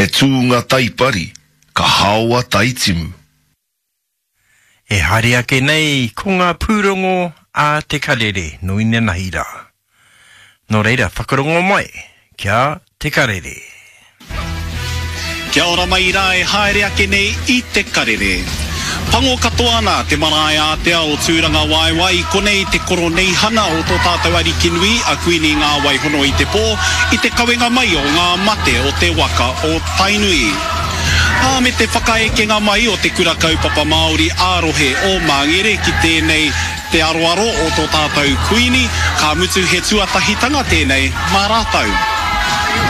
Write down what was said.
He tūnga taipari, ka hawa taitimu. E haere ake nei, ko ngā pūrongo a te karere, nui ne nahira. Nō reira, whakarongo mai, kia te karere. Kia ora mai rā e haere ake nei I te karere. Pango katoa ana te marae a te ao tūranga waiwai, konei te koro nei hana o tō tātou ari kinui, a kuini ngā waihono I te pō, I te kawenga mai o ngā mate o te waka o Tainui. Me te whakaekenga mai o te kura kaupapa Māori ārohe o Māngere ki tēnei te aroaro o tō tātou kuini, ka mutu he tuatahitanga tēnei mā rātau.